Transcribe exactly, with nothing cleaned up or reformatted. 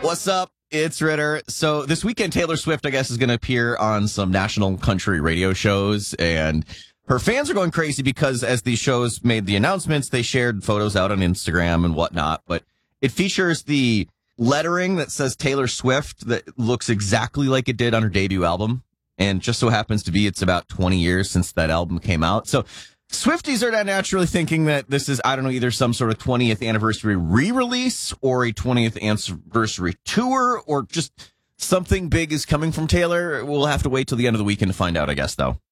What's up? It's Ritter. So this weekend, Taylor Swift, I guess, is going to appear on some national country radio shows, and her fans are going crazy because as these shows made the announcements, they shared photos out on Instagram and whatnot, but it features the lettering that says Taylor Swift that looks exactly like it did on her debut album, and just so happens to be it's about twenty years since that album came out. So Swifties are not naturally thinking that this is, I don't know, either some sort of twentieth anniversary re-release or a twentieth anniversary tour or just something big is coming from Taylor. We'll have to wait till the end of the weekend to find out, I guess, though.